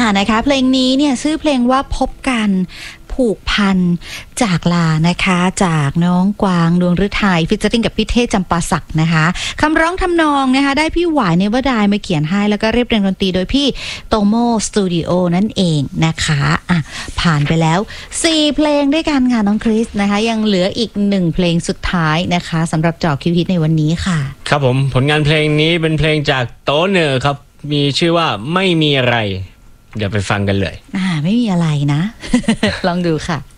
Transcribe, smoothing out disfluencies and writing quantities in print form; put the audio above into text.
นะคะเพลงนี้เนี่ยชื่อเพลงว่าพบกันผูกพันจากลานะคะจากน้องกวางดวงฤทัยฟิชเจอริ่งกับพี่เทพจำปาศักดิ์นะคะคำร้องทำนองนะคะได้พี่หวายเนเวอร์ไดมาเขียนให้แล้วก็เรียบเรียงดนตรีโดยพี่โตโมสตูดิโอนั่นเองนะคะผ่านไปแล้ว4เพลงด้วยกันค่ะน้องคริสนะคะยังเหลืออีก1เพลงสุดท้ายนะคะสำหรับเจาะคิวฮิตในวันนี้ค่ะครับผมผลงานเพลงนี้เป็นเพลงจากโตเนอร์ครับมีชื่อว่าไม่มีอะไรเดี๋ยวไปฟังกันเลยไม่มีอะไรนะ ลองดูค่ะ